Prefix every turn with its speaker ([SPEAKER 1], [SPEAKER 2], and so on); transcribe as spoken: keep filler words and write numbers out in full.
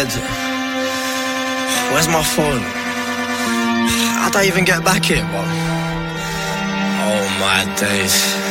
[SPEAKER 1] Where's my phone? How'd I even get back here, bro? Oh my days.